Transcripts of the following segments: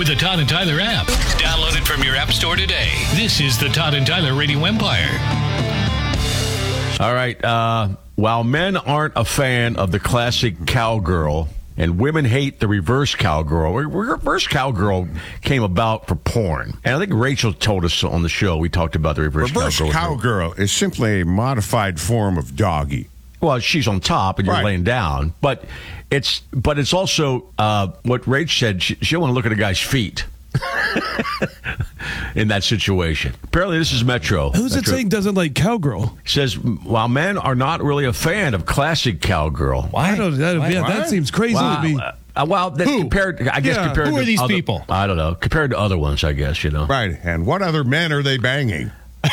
with the Todd and Tyler app. Download it from your app store today. This is the Todd and Tyler Radio Empire. All right. While men aren't a fan of the classic cowgirl and women hate the reverse cowgirl, reverse cowgirl came about for porn. And I think Rachel told us on the show, we talked about the reverse cowgirl. Reverse cowgirl is simply a modified form of doggy. Well, she's on top and you're laying down. But it's also what Rach said, she don't want to look at a guy's feet. In that situation. Apparently, this is Metro. Who's it saying doesn't like cowgirl? It says, while men are not really a fan of classic cowgirl. Why? That seems crazy to me. Compared who are these other people? I don't know. Compared to other ones, I guess, Right. And what other men are they banging?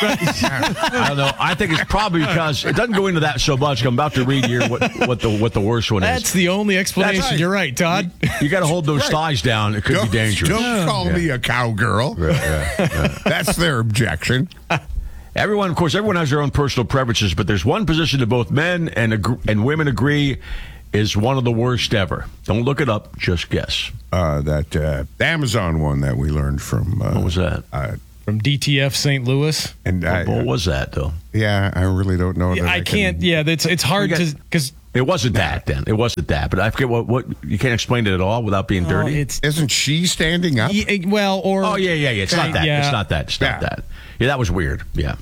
I don't know. I think it's probably because it doesn't go into that so much. I'm about to read here what the worst one is. That's the only explanation. Right. You're right, Todd. You got to hold those thighs down. It could be dangerous. Don't call me a cowgirl. Right. That's their objection. Everyone has their own personal preferences, but there's one position that both men and women agree is one of the worst ever. Don't look it up. Just guess. That Amazon one that we learned from. What was that? From DTF St. Louis. And what was that, though? Yeah, I really don't know. I can't. It's hard to because it wasn't that. Then it wasn't that. But I forget what you can't explain it at all without being dirty. Isn't she standing up? Yeah. It's not that. It's not that. Yeah, that was weird. Yeah.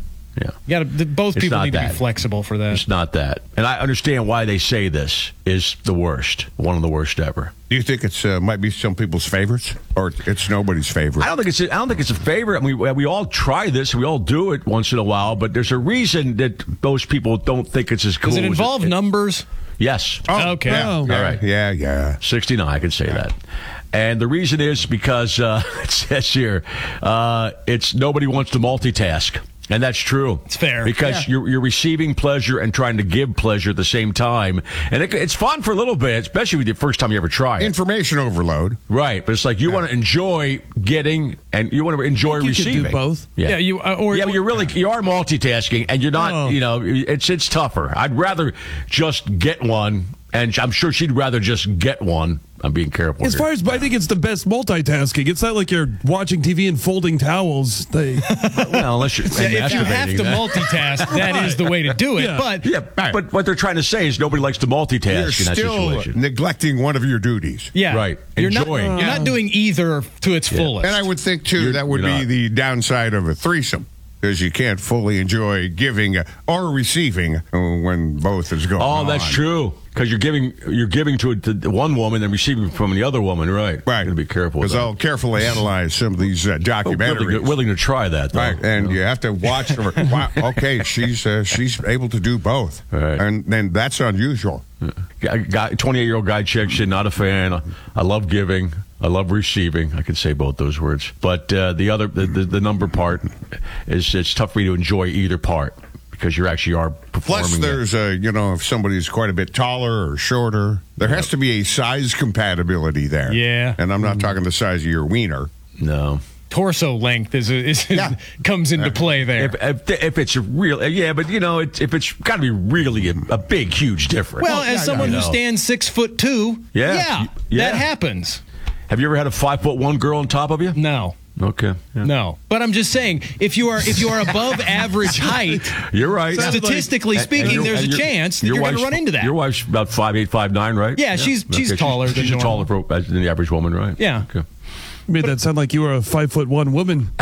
Both people need to be flexible for that. It's not that. And I understand why they say this is the worst, one of the worst ever. Do you think it's might be some people's favorites, or it's nobody's favorite? I don't think it's a favorite. I mean, we all try this. We all do it once in a while. But there's a reason that most people don't think it's as cool. Does it involve numbers? Yes. Oh, okay. Yeah. All right. Yeah. 69. I can say that. And the reason is because it says here, it's nobody wants to multitask. And that's true. It's fair. Because you're receiving pleasure and trying to give pleasure at the same time. And it's fun for a little bit, especially with the first time you ever try it. Information overload. Right. But it's like you want to enjoy getting and you want to enjoy receiving. You can do both. Yeah. You are multitasking and you're not, it's tougher. I'd rather just get one. And I'm sure she'd rather just get one. I'm being careful. As far as I think it's the best multitasking. It's not like you're watching TV and folding towels. Well, unless you're if you have to multitask, that is the way to do it. Yeah. But what they're trying to say is nobody likes to multitask You're in that still situation. neglecting one of your duties. Yeah. Right. You're Enjoying. You're not doing either to its fullest. And I would think, too, that would be the downside of a threesome. Because you can't fully enjoy giving or receiving when both is going on. Oh, that's true. Because you're giving to one woman and receiving from the other woman, right? Right. Got to be careful. Because I'll carefully analyze some of these documentaries. Willing to try that, though. Right, and you have to watch. Wow, okay, she's able to do both, right. And then that's unusual. 28-year-old guy checks in, not a fan. I love giving. I love receiving. I could say both those words. But the number part is it's tough for you to enjoy either part because you actually are performing. Plus, there's if somebody's quite a bit taller or shorter, there has to be a size compatibility there. Yeah. And I'm not talking the size of your wiener. No. Torso length comes into play there. If it's a real, but if it's got to be really a big, huge difference. Well, as someone who stands 6'2", that happens. Have you ever had a 5'1" girl on top of you? No. Okay. Yeah. No. But I'm just saying, if you are above average height, you're right. Statistically speaking, there's a chance that you're going to run into that. Your wife's about 5'8", 5'9", right? Yeah, she's taller than she's normal. taller than the average woman, right? Yeah. Okay. Made that sound like you were a 5'1" woman.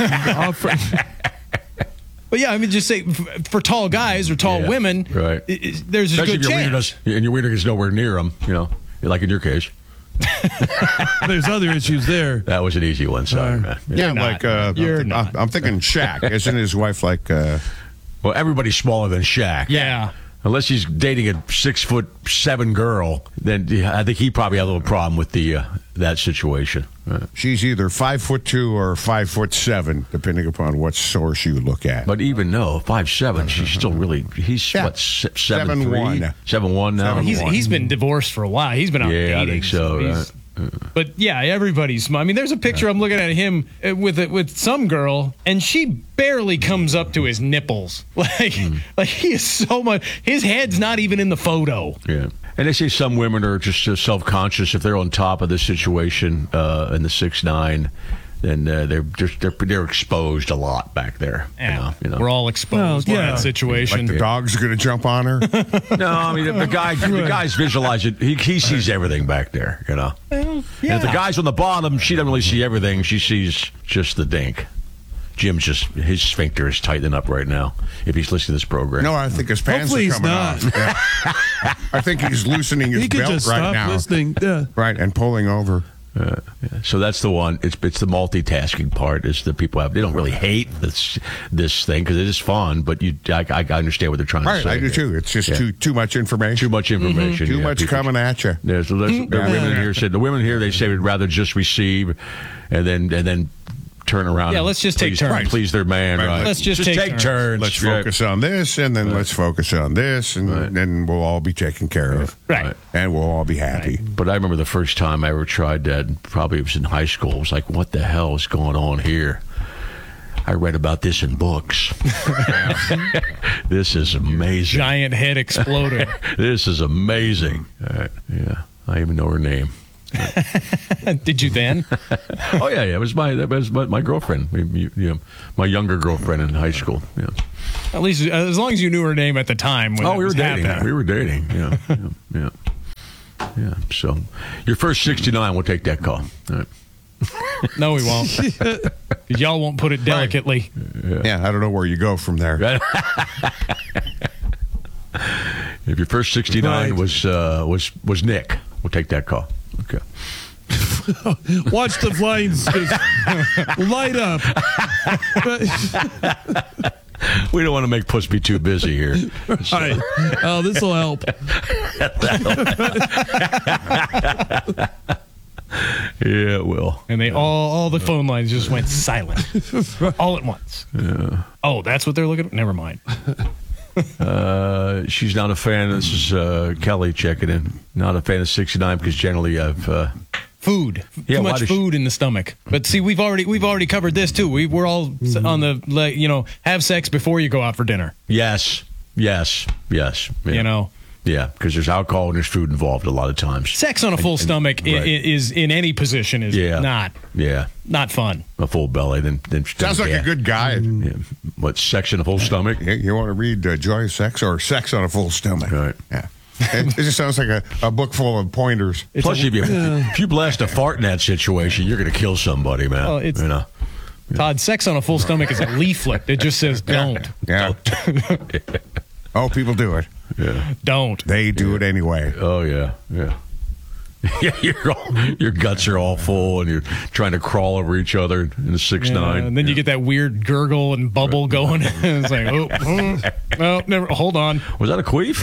But yeah, I mean, just say for tall guys or tall women, right? There's a good chance. And your wiener is nowhere near them, like in your case. There's other issues there. That was an easy one, sorry, man. Yeah, I'm thinking Shaq. Isn't his wife like? Well, everybody's smaller than Shaq. Yeah. Unless he's dating a 6'7" girl, then I think he probably had a little problem with that situation. Right. She's either 5'2" or 5'7", depending upon what source you look at. But even 5'7", she's still really. He's what 7'3", 7'1" now. He's been divorced for a while. He's been out dating. I think so. Right. But yeah, everybody's. I mean, there's a picture I'm looking at him with some girl, and she barely comes up to his nipples. Like he is so much. His head's not even in the photo. Yeah. And they say some women are just self-conscious if they're on top of the situation in the 6'9", then they're exposed a lot back there. Yeah, you know. We're all exposed in that situation. Like the dog's going to jump on her? No, I mean the guy's visualizing. He sees everything back there. You know. Well, And if the guy's on the bottom, she doesn't really see everything. She sees just the dink. Jim's his sphincter is tightening up right now. If he's listening to this program, No, I think his pants Hopefully are he's coming not. off. Yeah. I think he's loosening his He could belt just right stop now. listening. Yeah. Right, and pulling over. Yeah. So that's the one. It's the multitasking part. Is that people they don't really hate this thing because it is fun, but I understand what they're trying to Right, say. I do too. It's just too much information. Too much information. Too yeah, much people- coming at you. Yeah, so the women here said they say would rather just receive, and then turn around. Yeah, and let's just take turns. Please their man. Right. Right. Let's just take turns. Let's Right. focus on this, and then let's focus on this, and then we'll all be taken care of. Right. And we'll all be happy. But I remember the first time I ever tried that. Probably it was in high school. It was like, what the hell is going on here? I read about this in books. This is amazing. Giant head exploding. This is amazing. Yeah, I even know her name. Did you then? Oh yeah, it was my girlfriend. My younger girlfriend in high school. Yeah. At least as long as you knew her name at the time. When We were dating. happening. We were dating. Yeah. So your first 69, we'll take that call. All right. No, we won't. 'Cause y'all won't put it delicately. Yeah, I don't know where you go from there. If your first 69 Right. was Nick, we'll take that call. Okay. Watch the flames just light up. We don't want to make Puss be too busy here. All right. Oh, this will help. Yeah, it will. And they all the phone lines just went silent all at once. Yeah. Oh, that's what they're looking at? Never mind. She's not a fan. This is Kelly checking in. Not a fan of 69 because generally I've Food. Yeah, Too why much does food in the stomach. But see, we've already covered this too. We're all on the have sex before you go out for dinner. yes. Yeah. Yeah, because there's alcohol and there's food involved a lot of times. Sex on a full stomach right. is in any position is not fun. A full belly. Then Sounds like a good guide. Yeah. What, sex in a full stomach? You want to read Joy of Sex or Sex on a Full Stomach? Right. Yeah. It just sounds like a book full of pointers. Plus, if you blast a fart in that situation, you're going to kill somebody, man. Well, it's- Todd, sex on a full stomach is a leaflet. It just says don't. Yeah. Oh, people do it. Yeah. Don't. They do it anyway. Oh, yeah. Yeah, your guts are all full, and you're trying to crawl over each other in the 6'9". And then you get that weird gurgle and bubble going. It's like, no, never. Hold on. Was that a queef?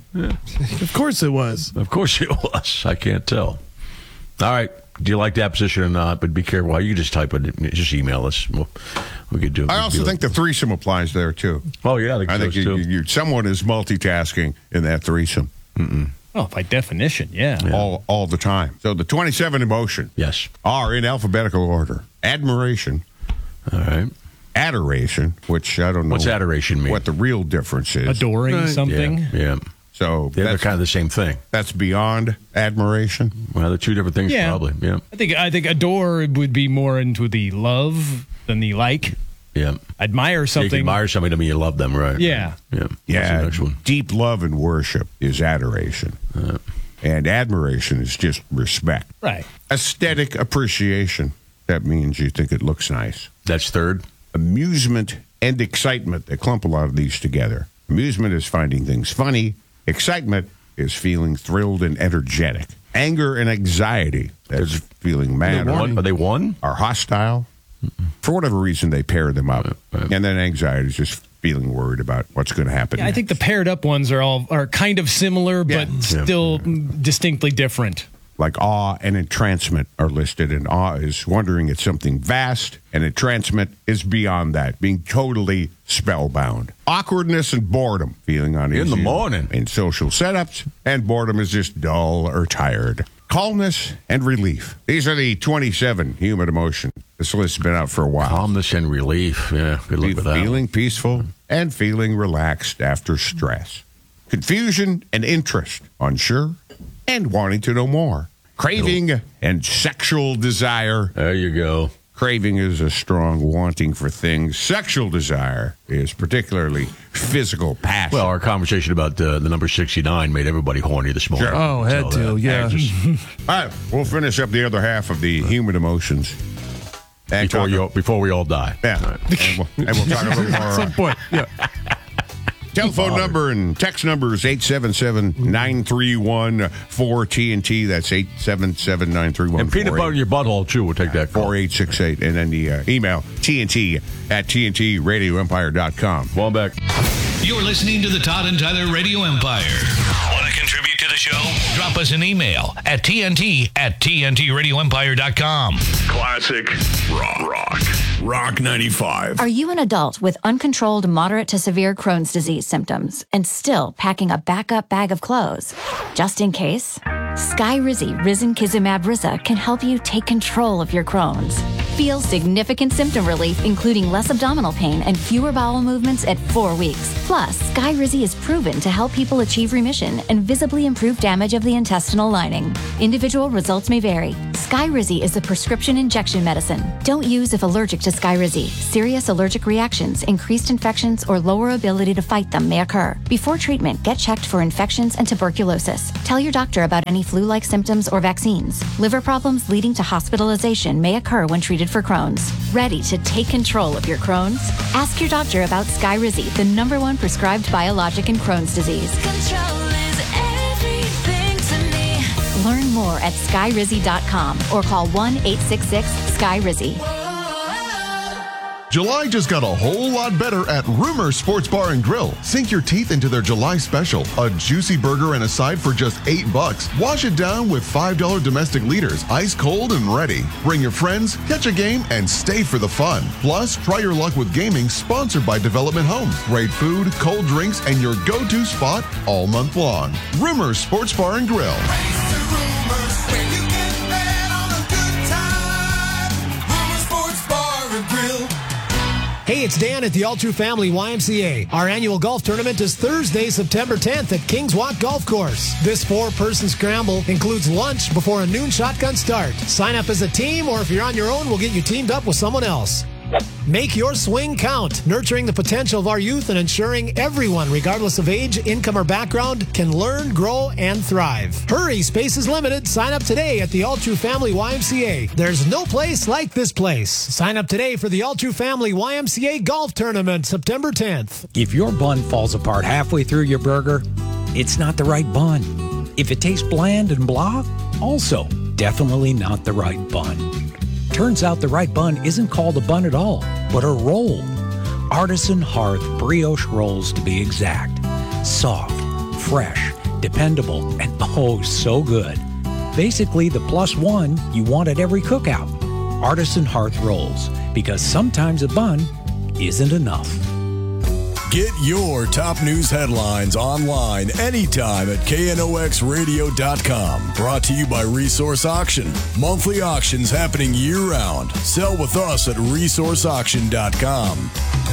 Of course it was. Of course it was. I can't tell. All right. Do you like that position or not? But be careful. You can just type it. Just email us. We could do it. I also think the threesome applies there, too. Oh, yeah. I think someone is multitasking in that threesome. Oh, by definition, yeah. All the time. So the 27 emotions Yes. are in alphabetical order. Admiration, All right. adoration, which I don't know What's adoration mean? what the real difference is. Adoring Right. something. Yeah. So They're that's, kind of the same thing. that's beyond admiration. Well, they're two different things, Yeah. probably. Yeah. I think adore would be more into the love than the like. Yeah. Admire You can something. admire somebody to mean you love them, right? Yeah. Yeah. What's Yeah, the next one? deep love and worship is adoration. And admiration is just respect. Right. Aesthetic appreciation, that means you think it looks nice. That's third. Amusement and excitement, they clump a lot of these together. Amusement is finding things funny. Excitement is feeling thrilled and energetic. Anger and anxiety, that's feeling mad Are they one? or hostile. For whatever reason, they pair them up. And then anxiety is just feeling worried about what's going to happen. Yeah, I think the paired up ones are kind of similar, but still distinctly different. Like awe and entrancement are listed, and awe is wondering at something vast, and entrancement is beyond that, being totally spellbound. Awkwardness and boredom, feeling uneasy In the morning. in social setups, and boredom is just dull or tired. Calmness and relief. These are the 27 human emotions. This list has been out for a while. Calmness and relief. Yeah. Good luck with that. Feeling peaceful and feeling relaxed after stress. confusion and interest, unsure, and wanting to know more. Craving and sexual desire. There you go. Craving is a strong wanting for things. Sexual desire is particularly physical passion. Well, our conversation about the number 69 made everybody horny this morning. Sure. Oh, had to, yeah. All right, we'll finish up the other half of the human emotions. And Before we all die. Yeah. All right. And we'll talk a little At some more. point, yeah. Telephone number and text number is 877-931-4TNT. That's 877-931-4868. And peanut butter in your butthole, too. We'll take that call. 4868. And then the email, TNT@TNTRadioEmpire.com. Well back. You're listening to the Todd and Tyler Radio Empire. Want to contribute to the show? Drop us an email at TNT@TNTRadioEmpire.com. Classic Rock 95. Are you an adult with uncontrolled moderate to severe Crohn's disease symptoms and still packing a backup bag of clothes? Just in case, Skyrizi Risankizumab Risa can help you take control of your Crohn's. Feel significant symptom relief, including less abdominal pain and fewer bowel movements at 4 weeks. Plus, Skyrizi is proven to help people achieve remission and visibly improve damage of the intestinal lining. Individual results may vary. Skyrizi is a prescription injection medicine. Don't use if allergic to Skyrizi. Serious allergic reactions, increased infections, or lower ability to fight them may occur. Before treatment, get checked for infections and tuberculosis. Tell your doctor about any flu-like symptoms or vaccines. Liver problems leading to hospitalization may occur when treated for Crohn's. Ready to take control of your Crohn's? Ask your doctor about Skyrizi, the #1 prescribed biologic in Crohn's disease. Control is everything to me. Learn more at skyrizi.com or call 1-866-SKYRIZI. July just got a whole lot better at Rumor Sports Bar and Grill. Sink your teeth into their July special. A juicy burger and a side for just $8. Wash it down with $5 domestic liters, ice cold and ready. Bring your friends, catch a game, and stay for the fun. Plus, try your luck with gaming sponsored by Development Homes. Great food, cold drinks, and your go-to spot all month long. Rumor Sports Bar and Grill. Hey, it's Dan at the All True Family YMCA. Our annual golf tournament is Thursday, September 10th at Kings Walk Golf Course. This 4-person scramble includes lunch before a noon shotgun start. Sign up as a team, or if you're on your own, we'll get you teamed up with someone else. Make your swing count, nurturing the potential of our youth and ensuring everyone, regardless of age, income, or background, can learn, grow, and thrive. Hurry, space is limited. Sign up today at the All True Family YMCA. There's no place like this place. Sign up today for the All True Family YMCA Golf Tournament, September 10th. If your bun falls apart halfway through your burger, it's not the right bun. If it tastes bland and blah, also definitely not the right bun. Turns out the right bun isn't called a bun at all, but a roll. Artisan Hearth brioche rolls, to be exact. Soft, fresh, dependable, and oh, so good. Basically the +1 you want at every cookout. Artisan Hearth rolls, because sometimes a bun isn't enough. Get your top news headlines online anytime at KNOXradio.com. Brought to you by Resource Auction. Monthly auctions happening year-round. Sell with us at resourceauction.com.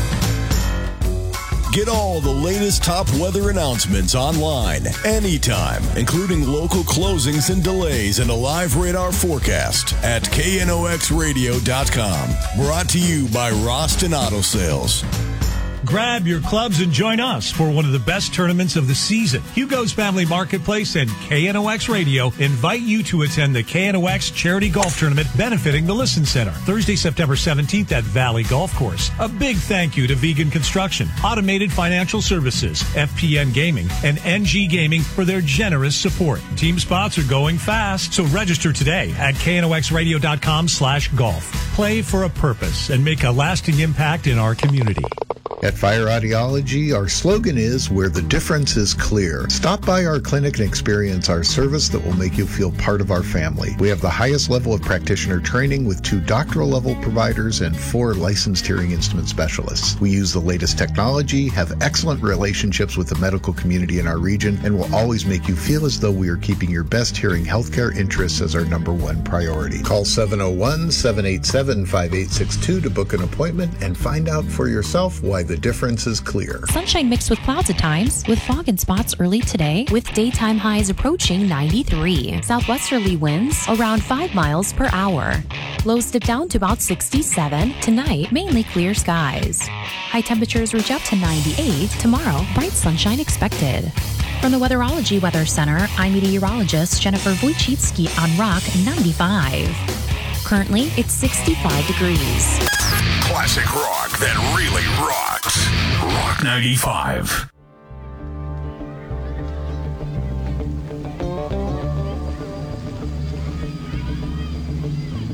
Get all the latest top weather announcements online anytime, including local closings and delays and a live radar forecast at KNOXradio.com. Brought to you by Roston Auto Sales. Grab your clubs and join us for one of the best tournaments of the season. Hugo's Family Marketplace and KNOX Radio invite you to attend the KNOX Charity Golf Tournament benefiting the Listen Center, Thursday, September 17th at Valley Golf Course. A big thank you to Vegan Construction, Automated Financial Services, FPN Gaming, and NG Gaming for their generous support. Team spots are going fast, so register today at knoxradio.com/golf. Play for a purpose and make a lasting impact in our community. At Fire Audiology, our slogan is where the difference is clear. Stop by our clinic and experience our service that will make you feel part of our family. We have the highest level of practitioner training with 2 doctoral level providers and 4 licensed hearing instrument specialists. We use the latest technology, have excellent relationships with the medical community in our region, and will always make you feel as though we are keeping your best hearing healthcare interests as our #1 priority. Call 701-787-5862 to book an appointment and find out for yourself why the the difference is clear. Sunshine mixed with clouds at times, with fog and spots early today, with daytime highs approaching 93. Southwesterly winds around 5 miles per hour. Lows dip down to about 67. Tonight, mainly clear skies. High temperatures reach up to 98. Tomorrow, bright sunshine expected. From the Weatherology Weather Center, I'm meteorologist Jennifer Wojcicki on Rock 95. Currently, it's 65 degrees. Classic rock that really rocks. Rock 95.